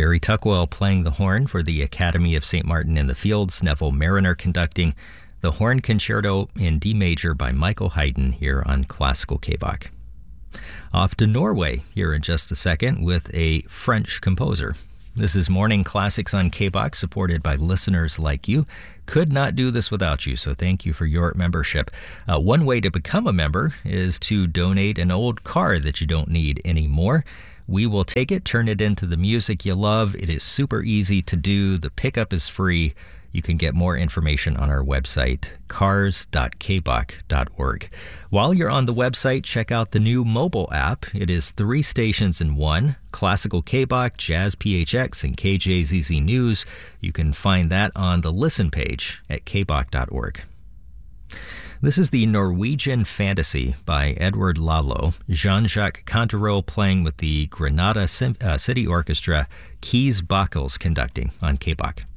Gary Tuckwell playing the horn for the Academy of St. Martin in the Fields, Neville Mariner conducting the Horn Concerto in D major by Michael Haydn here on Classical K-Bach. Off to Norway here in just a second with a French composer. This is Morning Classics on K-Bach, supported by listeners like you. Could not do this without you, so thank you for your membership. One way to become a member is to donate an old car that you don't need anymore. We will take it, turn it into the music you love. It is super easy to do. The pickup is free. You can get more information on our website, cars.kbach.org. While you're on the website, check out the new mobile app. It is 3 stations in one: Classical K-Bach, Jazz PHX, and KJZZ News. You can find that on the Listen page at kbach.org. This is the Norwegian Fantasy by Edward Lalo. Jean-Jacques Cantereau playing with the Granada City Orchestra. Kees Bakkels conducting on K-Bach.